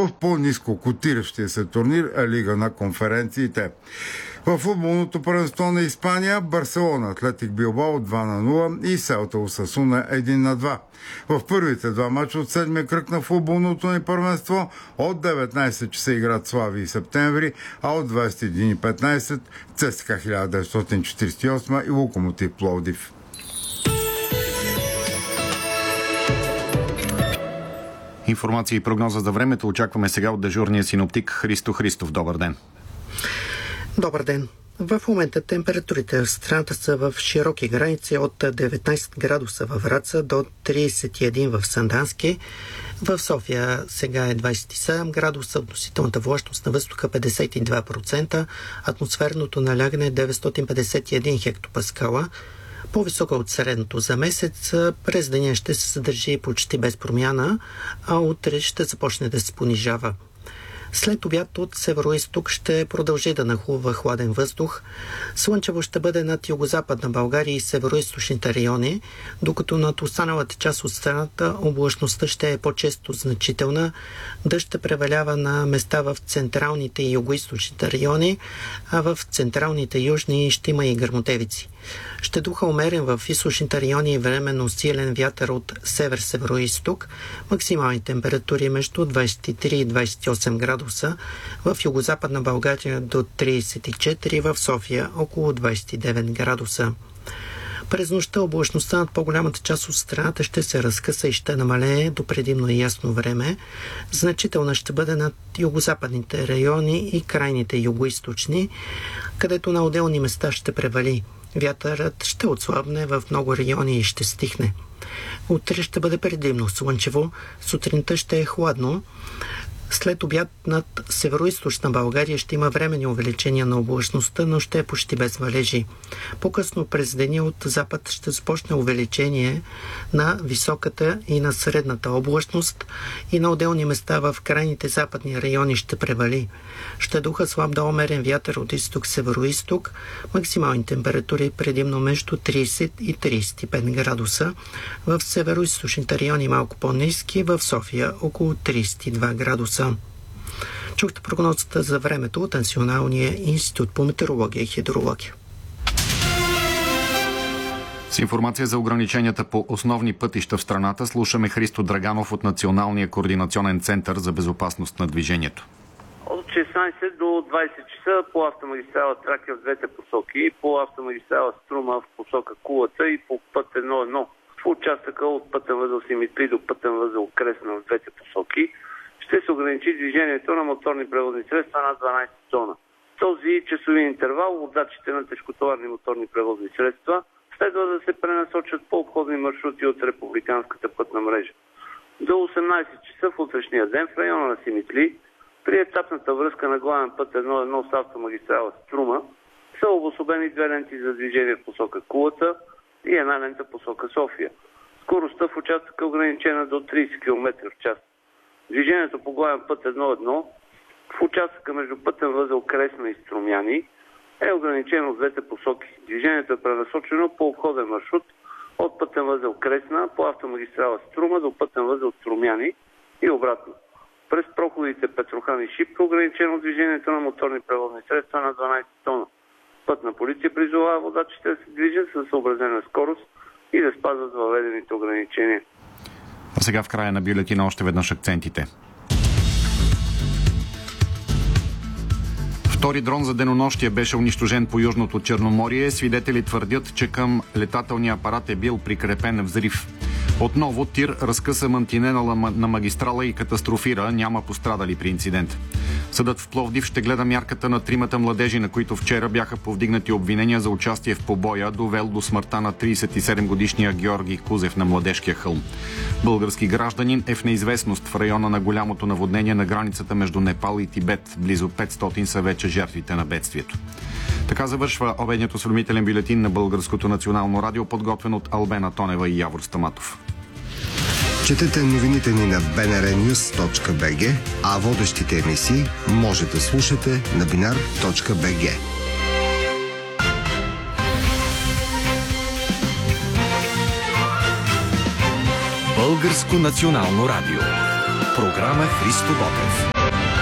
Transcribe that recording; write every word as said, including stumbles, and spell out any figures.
в по-ниско котиращия се турнир Лига на конференциите. В футболното първенство на Испания Барселона Атлетик Билбао два на нула и Селта Осасуна едно на два. В първите два мача от седмия кръг на футболното ни първенство от деветнайсет часа играят Слави и Септември, а от двайсет и един и петнайсет ЦСКА хиляда деветстотин четирийсет и осма и Локомотив Пловдив. Информация и прогноза за времето очакваме сега от дежурния синоптик Христо Христов. Добър ден! Добър ден! В момента температурите в страната са в широки граници от деветнайсет градуса във Враца до трийсет и един в Сандански. В София сега е двайсет и седем градуса, относителната влажност на въздуха петдесет и два процента, атмосферното налягане е деветстотин петдесет и един хектопаскала. По-висока от средното за месец, през деня ще се съдържи почти без промяна, а утре ще започне да се понижава. След обяд от северо-исток ще продължи да нахлува хладен въздух. Слънчево ще бъде над югозападна България и северо-источните райони, докато над останалата част от страната облачността ще е по-често значителна. Дъжд ще превалява на места в централните и югоизточните райони, а в централните и южни ще има и гръмотевици. Ще духа умерен в източните райони и временно силен вятър от север-северо-исток. Максимални температури между двайсет и три и двайсет и осем градуса. В югозападна България до трийсет и четири, в София около двайсет и девет градуса. През нощта облачността над по-голямата част от страната ще се разкъса и ще намалее до предимно и ясно време. Значителна ще бъде над югозападните райони и крайните югоизточни, където на отделни места ще превали. Вятърът ще отслабне в много райони и ще стихне. Утре ще бъде предимно слънчево, сутринта ще е хладно. След обяд над северо-източна България ще има временни увеличения на облачността, но ще е почти без валежи. По-късно през деня от запад ще започне увеличение на високата и на средната облачност и на отделни места в крайните западни райони ще превали. Ще духа слаб до умерен вятър от изток-северо-исток, максимални температури предимно между трийсет и трийсет и пет градуса. В северо-източните райони малко по-ниски, в София около трийсет и два градуса. Чухте прогнозата за времето от Националния институт по метеорология и хидрология. С информация за ограниченията по основни пътища в страната слушаме Христо Драганов от Националния координационен център за безопасност на движението. От шестнайсет до двайсет часа по автомагистрала Тракия в двете посоки, по автомагистрала Струма в посока Кулата и по път едно едно. В участъка от пътен възел Симитри до пътен възел Кресна в двете посоки ще се ограничи движението на моторни превозни средства на дванайсет тона. Този часови интервал водачите на тежкотоварни моторни превозни средства следва да се пренасочат по обходни маршрути от републиканската пътна мрежа. До осемнайсет часа в утрешния ден в района на Симитли при етапната връзка на главен път едно едно с автомагистрала Струма са обособени две ленти за движение в посока Кулата и една лента в посока София. Скоростта в участъка е ограничена до трийсет километра в час. Движението по главен път едно едно в участъка между пътен възел Кресна и Струмяни е ограничено в двете посоки. Движението е пренасочено по обходен маршрут от пътен възел Кресна по автомагистрала Струма до пътен възел Струмяни и обратно. През проходите Петрохан и Шипка е ограничено движението на моторни превозни средства на дванайсет тона. Пътна полиция призовава водачите да се движат със съобразена скорост и да спазват въведените ограничения. А сега в края на бюлетина още веднъж акцентите. Втори дрон за денонощие беше унищожен по Южното Черноморие. Свидетели твърдят, че към летателния апарат е бил прикрепен взрив. Отново тир разкъса мантинела на магистрала и катастрофира. Няма пострадали при инцидент. Съдът в Пловдив ще гледа мярката на тримата младежи, на които вчера бяха повдигнати обвинения за участие в побоя, довел до смъртта на трийсет и седем годишния Георги Кузев на Младежкия хълм. Български гражданин е в неизвестност в района на голямото наводнение на границата между Непал и Тибет. Близо петстотин са вече жертвите на бедствието. Така завършва обедният осведомителен бюлетин на Българското национално радио, подготвен от Албена Тонева и Явор Стаматов. Четете новините ни на би ен ар нюз точка би джи, а водещите емисии може да слушате на бинар точка би джи. Българско национално радио. Програма Христо Ботев.